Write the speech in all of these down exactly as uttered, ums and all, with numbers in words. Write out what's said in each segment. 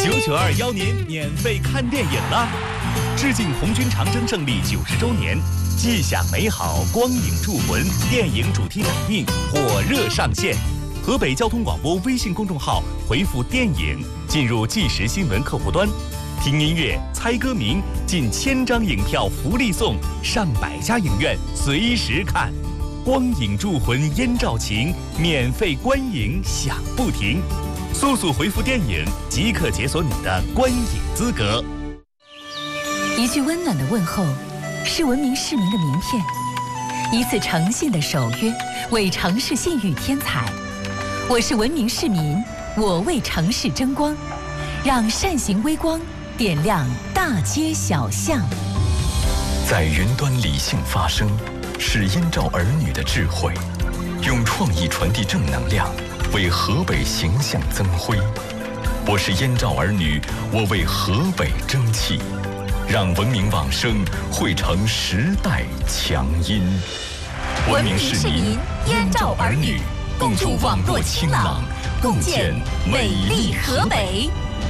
九九二邀您免费看电影啦！致敬红军长征胜利九十周年，既享美好，光影铸魂电影主题展映火热上线。河北交通广播微信公众号回复“电影”进入即时新闻客户端，听音乐、猜歌名，近千张影票福利送，上百家影院随时看。光影铸魂烟照情，免费观影享不停。速速回复电影，即可解锁你的观影资格。 一句温暖的问候，是文明市民的名片；一次诚信的守约，为城市信誉添彩。我是文明市民，我为城市争光，让善行微光点亮大街小巷。 在云端理性发声，是燕赵儿女的智慧，用创意传递正能量，为河北形象增辉。我是燕赵儿女，我为河北争气，让文明往声汇成时代强音。 文明市民，燕赵儿女，共筑网络清朗，共建美丽河北。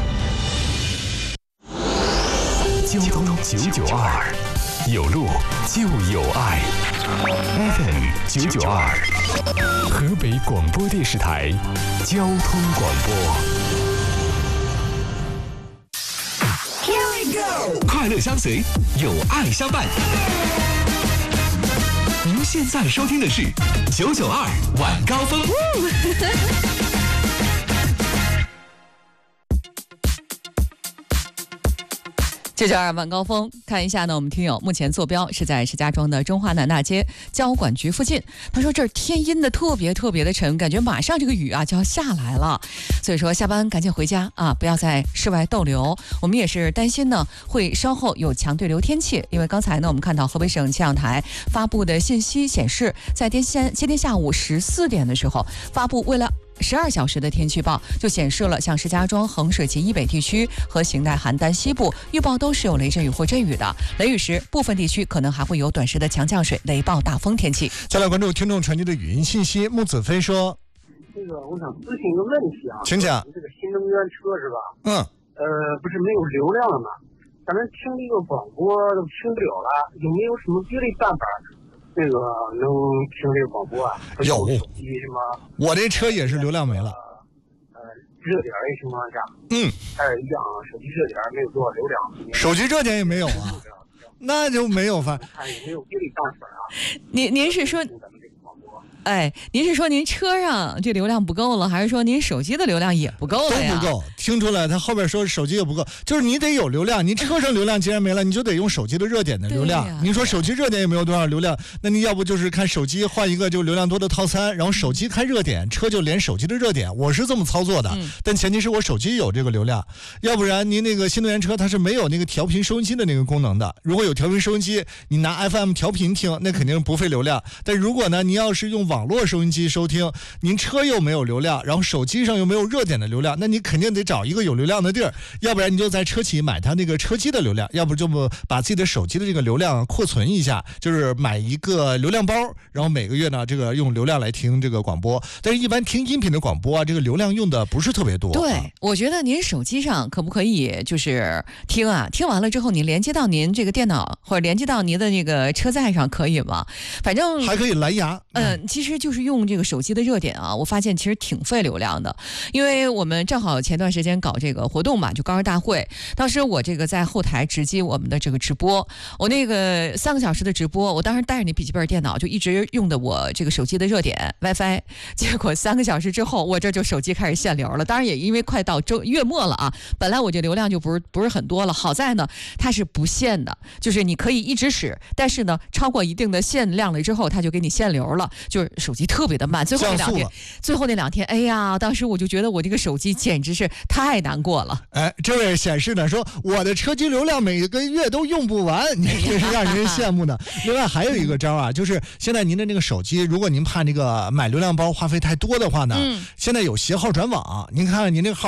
交通九九二，有路就有爱。F M 九九二，河北广播电视台交通广播。Here we go， 快乐相随，有爱相伴。您现在收听的是九九二晚高峰。 九九二晚高峰，看一下呢，我们听友目前坐标是在石家庄的中华南大街交管局附近。他说这儿天阴的特别特别的沉，感觉马上这个雨啊就要下来了，所以说下班赶紧回家啊，不要在室外逗留。我们也是担心呢会稍后有强对流天气，因为刚才呢我们看到河北省气象台发布的信息显示，在今天今天下午十四点的时候发布，为了十二小时的天气预报就显示了，像石家庄、衡水及以北地区和邢台、邯郸西部预报都是有雷阵雨或阵雨的，雷雨时部分地区可能还会有短时的强降水、雷暴、大风天气。 再来关注听众传递的语音信息。木子飞说：“ 这个我想咨询一个问题啊， 请讲。 这个新能源车是吧？ 嗯， 呃，不是没有流量了吗？咱们听这个广播都听不了了，有没有什么别的办法？”这个能听这个广播啊？ 有手机什么？ 我这车也是流量没了。 呃，热点的情况下， 嗯， 还是一样啊，手机热点没有多少流量。 手机热点也没有啊，那就没有法。 看有没有别的办法啊？ 您您是说？哎，您是说您车上这流量不够了，还是说您手机的流量也不够了呀？ 都不够，听出来他后边说手机也不够，就是你得有流量，你车上流量既然没了，你就得用手机的热点的流量。您说手机热点也没有多少流量，那你要不就是看手机换一个就流量多的套餐，然后手机开热点，车就连手机的热点。我是这么操作的，嗯、但前提是我手机有这个流量，要不然您那个新能源车它是没有那个调频收音机的那个功能的。如果有调频收音机，你拿 F M 调频听，那肯定不费流量。但如果呢，你要是用网络收音机收听，您车又没有流量，然后手机上又没有热点的流量，那你肯定得找一个有流量的地儿，要不然你就在车企买它那个车机的流量，要不就不把自己的手机的这个流量扩存一下，就是买一个流量包，然后每个月呢这个用流量来听这个广播。但是一般听音频的广播啊，这个流量用的不是特别多。 对，啊、我觉得您手机上可不可以就是听啊，听完了之后你连接到您这个电脑或者连接到您的那个车载上可以吗？反正还可以蓝牙。 嗯、呃，其实就是用这个手机的热点啊，我发现其实挺费流量的，因为我们正好前段时间搞这个活动嘛，就高二大会，当时我这个在后台直击我们的这个直播，我那个三个小时的直播，我当时带着你笔记本电脑就一直用的我这个手机的热点 WiFi， 结果三个小时之后，我这就手机开始限流了。当然也因为快到周月末了啊，本来我这流量就不是不是很多了，好在呢它是不限的，就是你可以一直使，但是呢超过一定的限量了之后，它就给你限流了，就是手机特别的慢。最后那两天，最后那两天，哎呀，当时我就觉得我这个手机简直是太难过了。 哎，这位显示呢说我的车机流量每个月都用不完，你这是让人羡慕的。另外还有一个招啊，就是现在您的那个手机，如果您怕这个买流量包花费太多的话呢，嗯、现在有携号转网，您看看您这个号。